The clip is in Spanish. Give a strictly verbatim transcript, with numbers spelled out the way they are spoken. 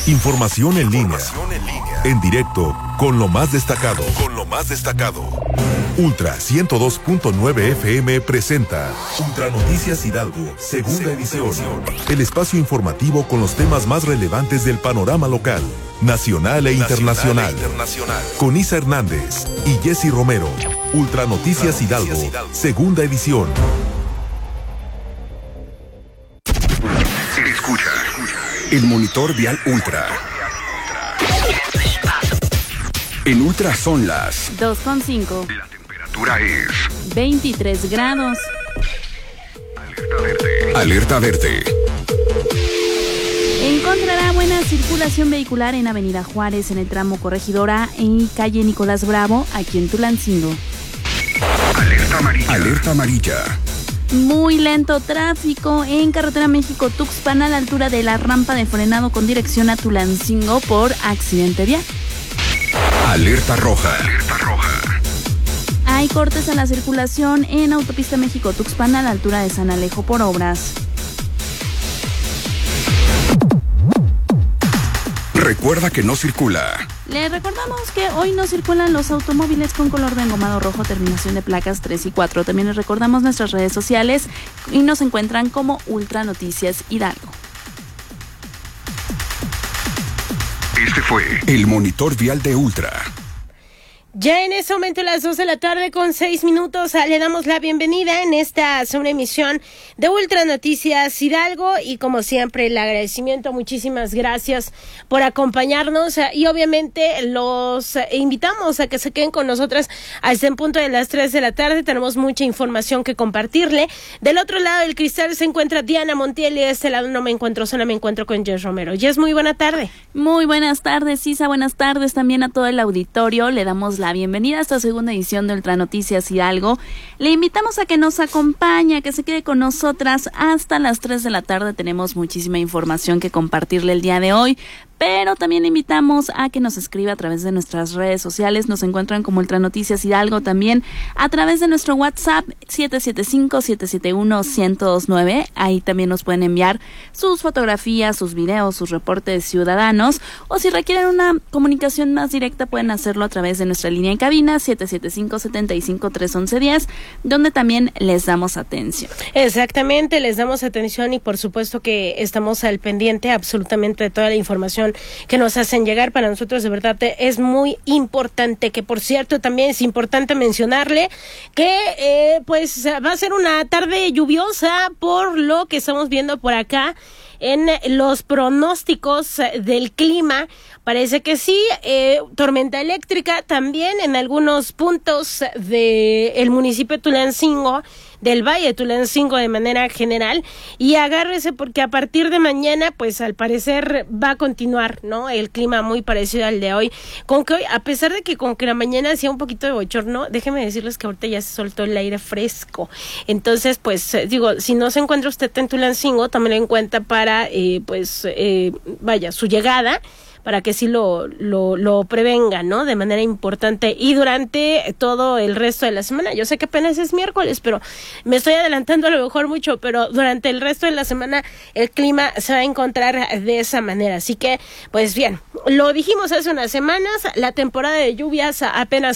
Información en línea. En directo, con lo más destacado. Con lo más destacado. Ultra ciento dos punto nueve F M presenta Ultra Noticias Hidalgo, segunda edición. El espacio informativo con los temas más relevantes del panorama local, nacional e internacional. Con Isa Hernández y Jessy Romero. Ultra Noticias Hidalgo, segunda edición. Escucha el monitor vial Ultra. En Ultra son las dos con cinco. La temperatura es veintitrés grados. Alerta verde. Alerta verde. Encontrará buena circulación vehicular en Avenida Juárez, en el tramo Corregidora, en calle Nicolás Bravo, aquí en Tulancingo. Alerta amarilla. Alerta amarilla. Muy lento tráfico en Carretera México-Tuxpan a la altura de la rampa de frenado con dirección a Tulancingo por accidente vial. Alerta roja. Alerta roja. Hay cortes a la circulación en Autopista México-Tuxpan a la altura de San Alejo por obras. Recuerda que no circula. Le recordamos que hoy no circulan los automóviles con color de engomado rojo, terminación de placas tres y cuatro. También les recordamos nuestras redes sociales y nos encuentran como Ultra Noticias Hidalgo. Este fue el monitor vial de Ultra. Ya en este momento, a las dos de la tarde con seis minutos, le damos la bienvenida en esta segunda emisión de Ultra Noticias Hidalgo y como siempre el agradecimiento, muchísimas gracias por acompañarnos y obviamente los invitamos a que se queden con nosotras hasta en punto de las tres de la tarde. Tenemos mucha información que compartirle. Del otro lado del cristal se encuentra Diana Montiel y de este lado no me encuentro sola, me encuentro con Jess Romero. Jess, muy buena tarde. Muy buenas tardes, Isa, buenas tardes también a todo el auditorio. Le damos la bienvenida a esta segunda edición de Ultra Noticias Hidalgo. Le invitamos a que nos acompañe, a que se quede con nosotras hasta las tres de la tarde. Tenemos muchísima información que compartirle el día de hoy, pero también le invitamos a que nos escriba a través de nuestras redes sociales. Nos encuentran como Ultra Noticias Hidalgo también a través de nuestro WhatsApp siete siete cinco, siete siete uno, uno cero dos nueve. Ahí también nos pueden enviar sus fotografías, sus videos, sus reportes ciudadanos, o si requieren una comunicación más directa pueden hacerlo a través de nuestra línea en cabina siete siete cinco, siete cinco, tres uno uno cero, donde también les damos atención. Exactamente, les damos atención y por supuesto que estamos al pendiente absolutamente de toda la información que nos hacen llegar. Para nosotros de verdad es muy importante, que por cierto también es importante mencionarle que eh, pues va a ser una tarde lluviosa por lo que estamos viendo por acá en los pronósticos del clima. Parece que sí, eh, tormenta eléctrica también en algunos puntos del municipio de Tulancingo, del Valle de Tulancingo de manera general, y agárrese porque a partir de mañana pues al parecer va a continuar, ¿no? El clima muy parecido al de hoy, con que hoy, a pesar de que con que la mañana hacía un poquito de bochorno, déjeme decirles que ahorita ya se soltó el aire fresco. Entonces pues digo, si no se encuentra usted en Tulancingo, tómelo en cuenta para eh, pues eh, vaya, su llegada, para que sí lo, lo, lo prevenga, ¿no? De manera importante y durante todo el resto de la semana. Yo sé que apenas es miércoles, pero me estoy adelantando a lo mejor mucho, pero durante el resto de la semana el clima se va a encontrar de esa manera. Así que, pues bien, lo dijimos hace unas semanas, la temporada de lluvias apenas